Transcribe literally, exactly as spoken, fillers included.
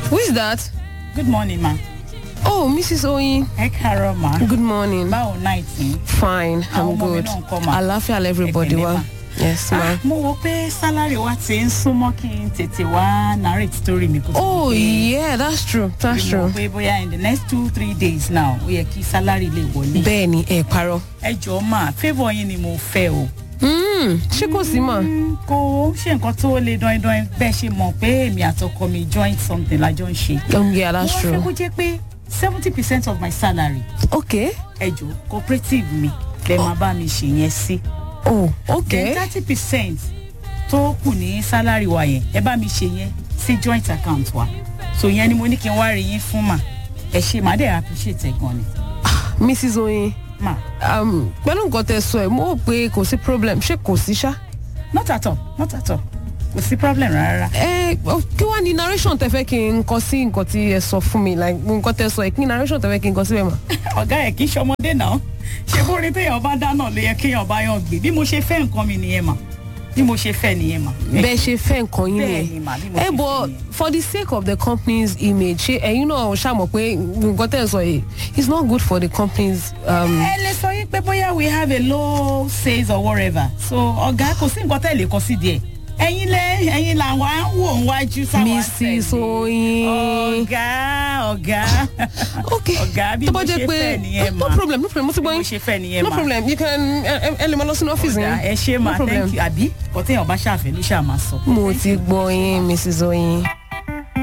Who is that? Good morning, ma. Oh, Missus Oyin. Ẹ káàárọ̀, ma. Good morning. Báwo night yín? Fine, I'm Àwọn ọmọ mi good. náà ńkọ́, ma? Àlàáfíà everybody Ẹ pẹ̀lẹ́, wa. ma. Yes, ma. Ah, mo wò pé salary wa ti ń súnmọ́ kí n tètè wá narrate story mi kó tó Oh, di pé- yeah, that's true. That's Mo true. mọ̀ pé bóyá in the next two three days now ó yẹ kí salary lè wọlé. Bẹ́ẹ̀ni, ẹ parọ́. Ẹ jọ̀ọ́ ma, favour yín ni mo fẹ́ o. Hmm, ṣé kò sí mà? Mm, kò ṣe nǹkan tó le dán-dán bẹ́ẹ̀ ṣe mọ̀ pé èmi àtọkọ mi joint something la jọ ń ṣe. Um, yeah, that's Mo wá fẹ́ kó true. jẹ́ pé seventy percent of my salary Okay. ẹ jọ̀ọ́ cooperative mi lè máa bá mi ṣe yẹn sí. Oh, okay. then thirty percent tó kù ní salary wa yẹn ẹ bá mi ṣe yẹn sí joint account wa. So yẹn ni mo ní kí n wá rí yín fún mà. Ẹ ṣe màá dẹ̀ appreciate ẹ̀ gan ni. Missus Oyin. Ma, Um, pẹ̀lú nǹkan tẹ́ sọ ẹ̀, mo rò pé kò sí problem. Ṣé kò sí ṣá? not at all, not at all. Kò sí problem rárá. Ẹ kí wá ní narration tẹ́ fẹ́ kí n kọ sí nǹkan tí ẹ sọ fún mi, like nǹkan tẹ́ sọ ẹ̀ kí narration tẹ́ fẹ́ kí n kọ síbẹ̀ mà? Ọ̀gá ẹ̀ kì í ṣọmọdé náà. Ṣé bó rí téèyàn bá dáná ló yẹ kéèyàn bá yàn gbé? Bí mo ṣe fẹ́ nǹkan mi nìyẹn mà. Bí mo ṣe fẹ́ nìyẹn mà. Bẹ́ẹ̀ ṣe fẹ́ nǹkan yín Bẹ́ẹ̀ ni nìyẹn. mà, bí mo Ẹ ṣe bọ̀ fẹ́ nìyẹn. for the sake of the company's image, ṣé ẹ̀yin náà ṣàmọ̀ pé nǹkan tẹ́ sọ yìí it's not good for the company's. Um, Ẹ lè sọ yín pé bóyá we have a low sales or whatever. So ọ̀gá kò sí nǹkan tẹ́ lè kọ sí díẹ̀. Ẹ̀yin lẹ ẹ̀yin là wá ń wò ń wájú sáwọn Missus Oyin. Ọ̀gá ọ̀gá. Okay. Ọ̀gá bí Tó mo bá ṣe jẹ́ pé fẹ́ nìyẹn no mà. problem, no problem, mo ti Bí gbọ́ mo yín. ṣe fẹ́ nìyẹn No mà. problem, you can ẹ ẹ lè máa lọ sínú ọ́fíìsì Ọ̀gá yín. ẹ ṣe No mà, problem. thank you. Àbí kò téèyàn bá ṣàfẹ́ ló ṣáà máa sọ. Mo ti gbọ́ yín, Missus Oyin.